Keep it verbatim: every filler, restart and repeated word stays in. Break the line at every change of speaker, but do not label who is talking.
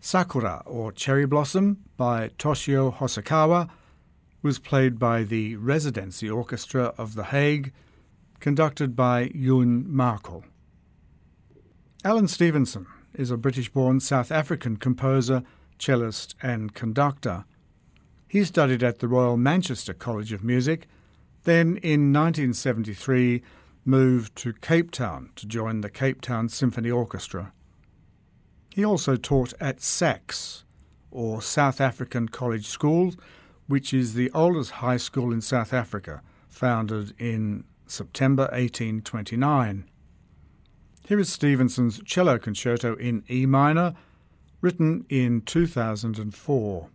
Sakura, or Cherry Blossom, by Toshio Hosokawa, was played by the Residency Orchestra of The Hague, conducted by Yoon Markel. Alan Stevenson is a British-born South African composer, cellist and conductor. He studied at the Royal Manchester College of Music, then in nineteen seventy-three moved to Cape Town to join the Cape Town Symphony Orchestra. He also taught at SACS, or South African College School, which is the oldest high school in South Africa, founded in September eighteen twenty-nine. Here is Stevenson's Cello Concerto in E minor, written in two thousand four.